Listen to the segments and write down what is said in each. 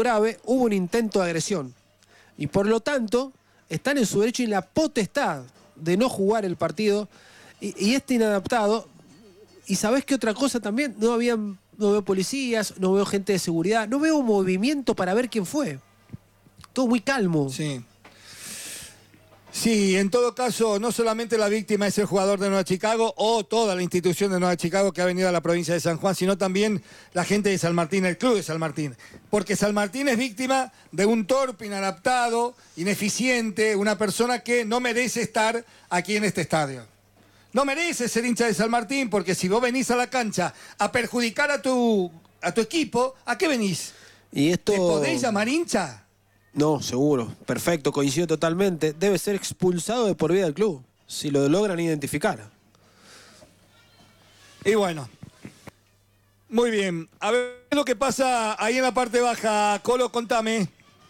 grave, hubo un intento de agresión. Y por lo tanto, están en su derecho y en la potestad de no jugar el partido. Y este inadaptado, y ¿sabés qué otra cosa también? No veo policías, no veo gente de seguridad, no veo movimiento para ver quién fue. Todo muy calmo. Sí. Sí, en todo caso, no solamente la víctima es el jugador de Nueva Chicago o toda la institución de Nueva Chicago que ha venido a la provincia de San Juan, sino también la gente de San Martín, el club de San Martín. Porque San Martín es víctima de un torpe, inadaptado, ineficiente, una persona que no merece estar aquí en este estadio. No merece ser hincha de San Martín, porque si vos venís a la cancha a perjudicar a tu equipo, ¿a qué venís? Y esto... ¿Te podés llamar hincha? No, seguro. Perfecto, coincido totalmente. Debe ser expulsado de por vida del club, si lo logran identificar. Y bueno, muy bien. A ver lo que pasa ahí en la parte baja. Colo, contame.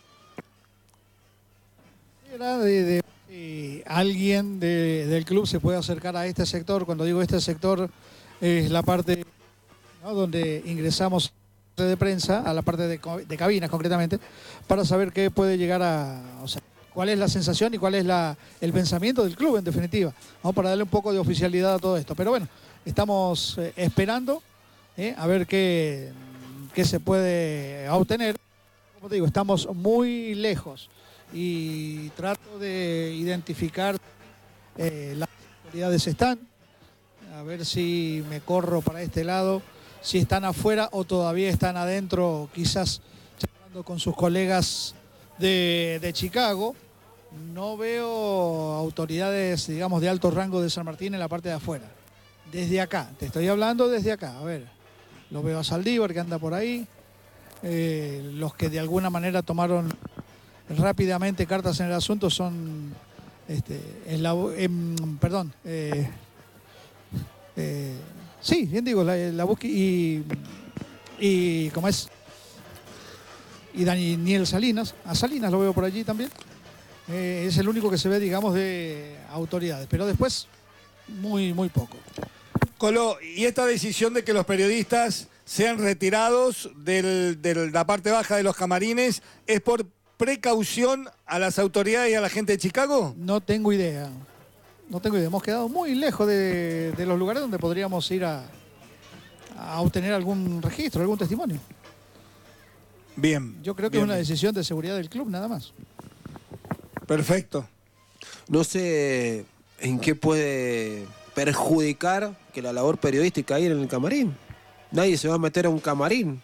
Era alguien del club se puede acercar a este sector. Cuando digo este sector, es la parte, ¿no?, donde ingresamos de prensa, a la parte de cabinas concretamente, para saber qué puede llegar o sea, cuál es la sensación y cuál es el pensamiento del club en definitiva, ¿no?, para darle un poco de oficialidad a todo esto. Pero bueno, estamos esperando a ver qué se puede obtener. Como te digo, estamos muy lejos y trato de identificar las autoridades están, a ver si me corro para este lado, si están afuera o todavía están adentro, quizás charlando con sus colegas de Chicago. No veo autoridades, digamos, de alto rango de San Martín en la parte de afuera. Desde acá, te estoy hablando desde acá. A ver, lo veo a Saldívar que anda por ahí. Los que de alguna manera tomaron rápidamente cartas en el asunto son, sí, bien digo, la búsqueda y ¿cómo es? Y Daniel Salinas, a Salinas lo veo por allí también. Es el único que se ve, digamos, de autoridades, pero después muy poco. Colo, ¿y esta decisión de que los periodistas sean retirados de la parte baja de los camarines es por precaución a las autoridades y a la gente de Chicago? No tengo idea. No tengo idea. Hemos quedado muy lejos de los lugares donde podríamos ir a obtener algún registro, algún testimonio. Bien. Yo creo que es una decisión de seguridad del club, nada más. Perfecto. No sé en qué puede perjudicar que la labor periodística ahí en el camarín. Nadie se va a meter a un camarín.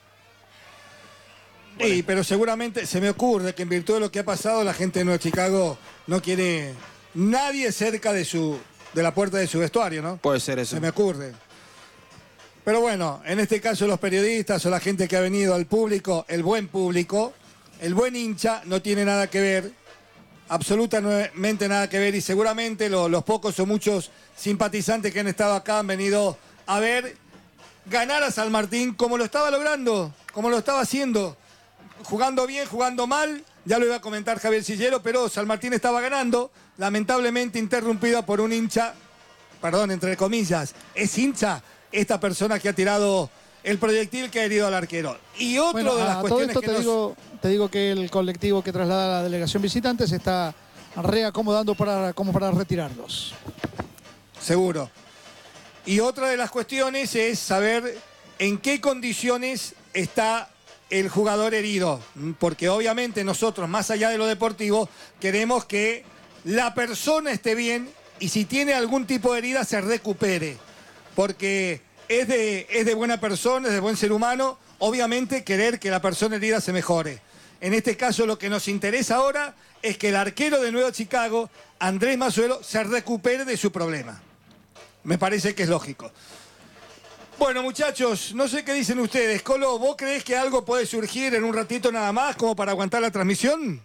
Sí, pero seguramente se me ocurre que en virtud de lo que ha pasado, la gente de Nueva Chicago no quiere nadie cerca de la puerta de su vestuario, ¿no? Puede ser eso. Se me ocurre. Pero bueno, en este caso los periodistas o la gente que ha venido al público, el buen hincha, no tiene nada que ver, absolutamente nada que ver, y seguramente los pocos o muchos simpatizantes que han estado acá han venido a ver ganar a San Martín como lo estaba logrando, como lo estaba haciendo, jugando bien, jugando mal, ya lo iba a comentar Javier Sillero, pero San Martín estaba ganando, lamentablemente interrumpida por un hincha, perdón, entre comillas, es hincha esta persona que ha tirado el proyectil que ha herido al arquero. Y otro de las cuestiones todo esto te digo que el colectivo que traslada a la delegación visitante se está reacomodando como para retirarlos. Seguro. Y otra de las cuestiones es saber en qué condiciones está el jugador herido, porque obviamente nosotros, más allá de lo deportivo, queremos que la persona esté bien y si tiene algún tipo de herida se recupere, porque es de buena persona, es de buen ser humano, obviamente querer que la persona herida se mejore. En este caso lo que nos interesa ahora es que el arquero de Nueva Chicago, Andrés Masuelo, se recupere de su problema. Me parece que es lógico. Bueno, muchachos, no sé qué dicen ustedes. Colo, ¿vos creés que algo puede surgir en un ratito nada más como para aguantar la transmisión?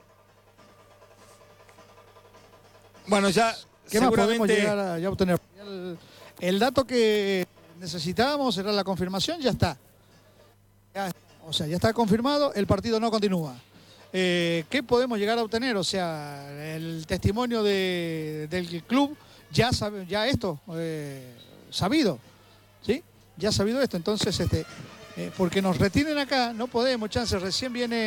Bueno, ya ¿Qué seguramente... más podemos llegar a obtener? El dato que necesitábamos era la confirmación, ya está. O sea, ya está confirmado, el partido no continúa. ¿Qué podemos llegar a obtener? O sea, el testimonio del club, ya esto, sabido, ¿sí? Ya sabido esto, entonces, porque nos retienen acá, no podemos, chance, recién viene...